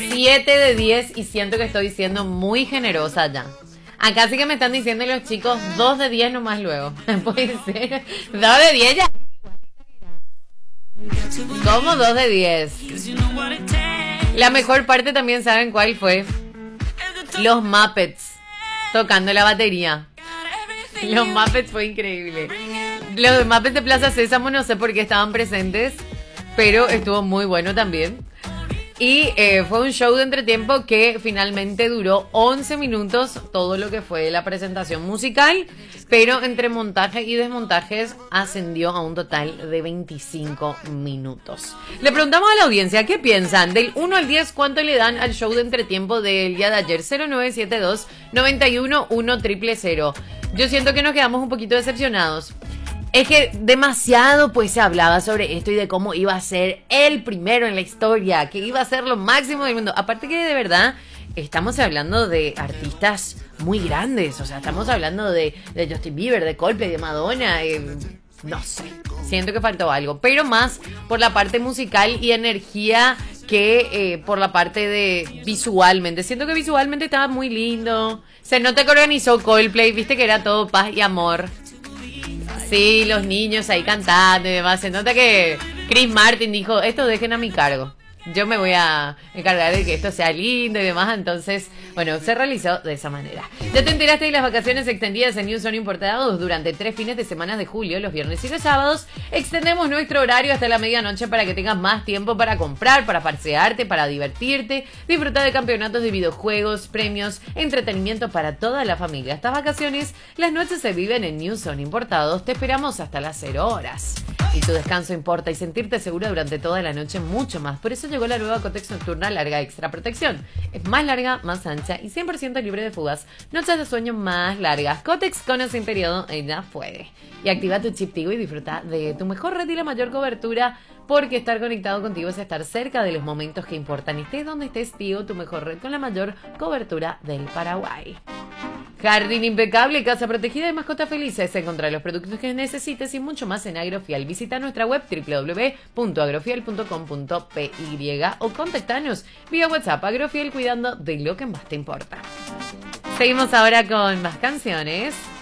7 de 10 y siento que estoy siendo muy generosa ya. Acá sí que me están diciendo los chicos 2 de 10 nomás luego. Puede ser. 2 de 10 ya. ¿Cómo 2 de 10? La mejor parte también, ¿saben cuál fue? Los Muppets tocando la batería. Los Muppets fue increíble. Los Muppets de Plaza Sésamo no sé por qué estaban presentes, pero estuvo muy bueno también. Y fue un show de entretiempo que finalmente duró 11 minutos, todo lo que fue la presentación musical, pero entre montaje y desmontajes ascendió a un total de 25 minutos. Le preguntamos a la audiencia, ¿qué piensan? Del 1 al 10, ¿cuánto le dan al show de entretiempo del día de ayer? 0972 91 1000. Yo siento que nos quedamos un poquito decepcionados. Es que demasiado pues se hablaba sobre esto y de cómo iba a ser el primero en la historia, que iba a ser lo máximo del mundo. Aparte que de verdad estamos hablando de artistas muy grandes, o sea, estamos hablando de Justin Bieber, de Coldplay, de Madonna, no sé, siento que faltó algo, pero más por la parte musical y energía que por la parte de visualmente. Siento que visualmente estaba muy lindo, se nota que organizó Coldplay, viste que era todo paz y amor. Sí, los niños ahí cantando y demás. Se nota que Chris Martin dijo, esto dejen a mi cargo. Yo me voy a encargar de que esto sea lindo y demás. Entonces, bueno, se realizó de esa manera. ¿Ya te enteraste de las vacaciones extendidas en New Son Importados? Durante 3 fines de semana de julio, los viernes y los sábados, extendemos nuestro horario hasta la medianoche para que tengas más tiempo para comprar, para pasearte, para divertirte, disfrutar de campeonatos de videojuegos, premios, entretenimiento para toda la familia. Estas vacaciones, las noches se viven en New Son Importados. Te esperamos hasta las 0 horas. Y tu descanso importa y sentirte segura durante toda la noche mucho más. Por eso llegó la nueva Kotex Nocturna Larga Extra Protección. Es más larga, más ancha y 100% libre de fugas. Noches de sueño más largas. Kotex con o sin periodo, ella puede. Y activa tu chip Tigo y disfruta de tu mejor red y la mayor cobertura, porque estar conectado contigo es estar cerca de los momentos que importan. Estés donde estés, Tigo, tu mejor red con la mayor cobertura del Paraguay. Jardín impecable, casa protegida y mascotas felices. Encontrar los productos que necesites y mucho más en Agrofiel. Visita nuestra web www.agrofiel.com.py o contactanos vía WhatsApp. Agrofiel, cuidando de lo que más te importa. Seguimos ahora con más canciones.